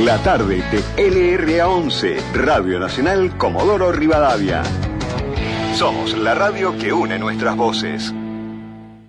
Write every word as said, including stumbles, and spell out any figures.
La tarde de L R A once, Radio Nacional Comodoro Rivadavia. Somos la radio que une nuestras voces.